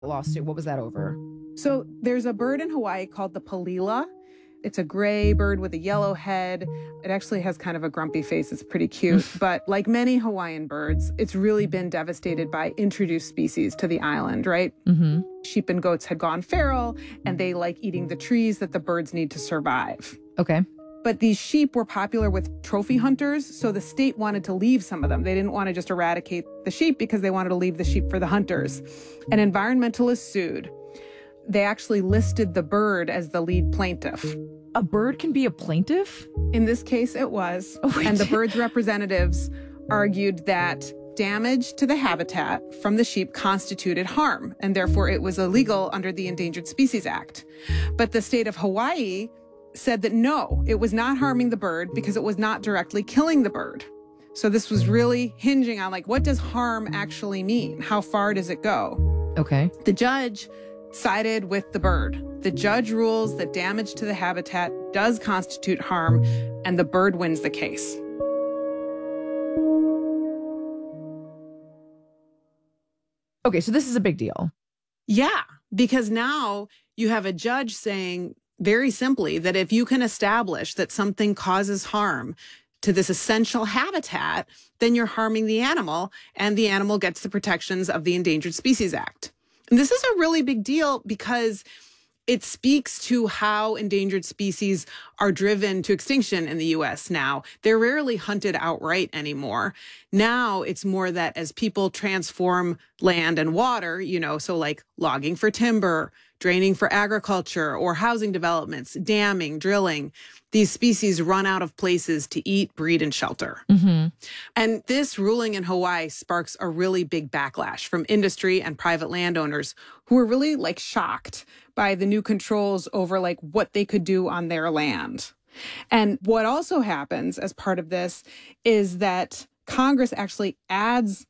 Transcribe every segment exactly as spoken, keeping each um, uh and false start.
lawsuit. What was that over? So there's a bird in Hawaii called the palila. It's a gray bird with a yellow head. It actually has kind of a grumpy face. It's pretty cute. But like many Hawaiian birds, it's really been devastated by introduced species to the island, right? Mm-hmm. Sheep and goats had gone feral, and they like eating the trees that the birds need to survive. Okay. But these sheep were popular with trophy hunters, so the state wanted to leave some of them. They didn't want to just eradicate the sheep because they wanted to leave the sheep for the hunters. And environmentalists sued. They actually listed the bird as the lead plaintiff. A bird can be a plaintiff? In this case, it was. Oh, wait. And the bird's representatives argued that damage to the habitat from the sheep constituted harm, and therefore it was illegal under the Endangered Species Act. But the state of Hawaii said that no, it was not harming the bird because it was not directly killing the bird. So this was really hinging on, like, what does harm actually mean? How far does it go? Okay. The judge sided with the bird. The judge rules that damage to the habitat does constitute harm, and the bird wins the case. Okay, so this is a big deal. Yeah, because now you have a judge saying very simply that if you can establish that something causes harm to this essential habitat, then you're harming the animal, and the animal gets the protections of the Endangered Species Act. And this is a really big deal because it speaks to how endangered species are driven to extinction in the U S now. They're rarely hunted outright anymore. Now it's more that as people transform land and water, you know, so like logging for timber, draining for agriculture, or housing developments, damming, drilling, these species run out of places to eat, breed, and shelter. Mm-hmm. And this ruling in Hawaii sparks a really big backlash from industry and private landowners who are really like shocked by the new controls over like what they could do on their land. And what also happens as part of this is that Congress actually adds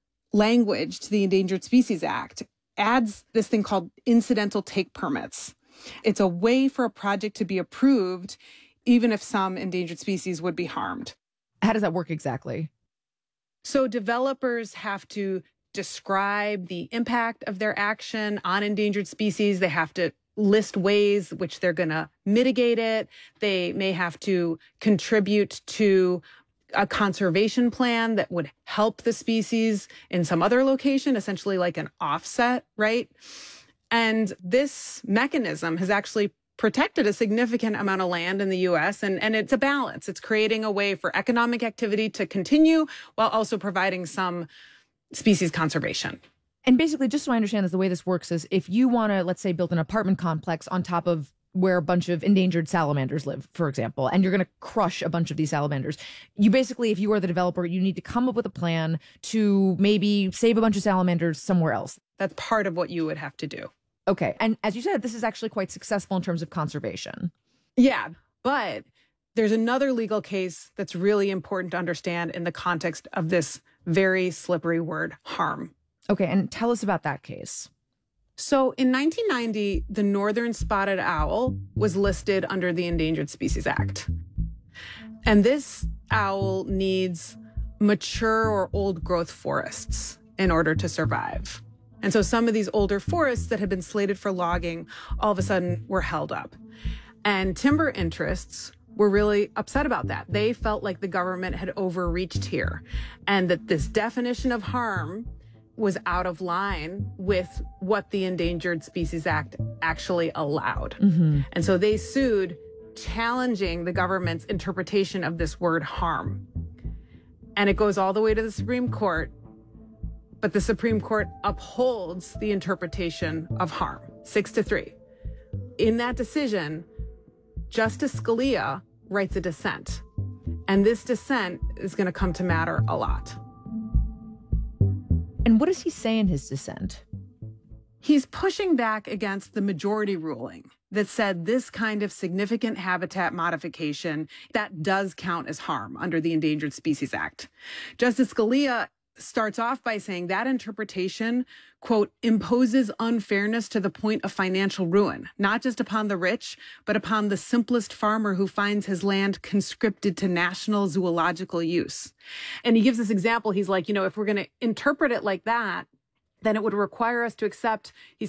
language to the Endangered Species Act, adds this thing called incidental take permits. It's a way for a project to be approved even if some endangered species would be harmed. How does that work exactly? So developers have to describe the impact of their action on endangered species. They have to list ways which they're going to mitigate it. They may have to contribute to a conservation plan that would help the species in some other location, essentially like an offset, right? And this mechanism has actually protected a significant amount of land in the U S, and, and it's a balance. It's creating a way for economic activity to continue while also providing some species conservation. And basically, just so I understand this, the way this works is if you want to, let's say, build an apartment complex on top of where a bunch of endangered salamanders live, for example, and you're going to crush a bunch of these salamanders, you basically, if you are the developer, you need to come up with a plan to maybe save a bunch of salamanders somewhere else. That's part of what you would have to do. Okay. And as you said, this is actually quite successful in terms of conservation. Yeah, but there's another legal case that's really important to understand in the context of this very slippery word, harm. Okay. And tell us about that case. So in nineteen ninety, the northern spotted owl was listed under the Endangered Species Act. And this owl needs mature or old growth forests in order to survive. And so some of these older forests that had been slated for logging all of a sudden were held up. And timber interests were really upset about that. They felt like the government had overreached here and that this definition of harm was out of line with what the Endangered Species Act actually allowed. Mm-hmm. And so they sued, challenging the government's interpretation of this word harm. And it goes all the way to the Supreme Court. But the Supreme Court upholds the interpretation of harm, six to three. In that decision, Justice Scalia writes a dissent. And this dissent is going to come to matter a lot. And what does he say in his dissent? He's pushing back against the majority ruling that said this kind of significant habitat modification, that does count as harm under the Endangered Species Act. Justice Scalia starts off by saying that interpretation, quote, imposes unfairness to the point of financial ruin, not just upon the rich, but upon the simplest farmer who finds his land conscripted to national zoological use. And he gives this example. He's like, you know, if we're going to interpret it like that, then it would require us to accept, he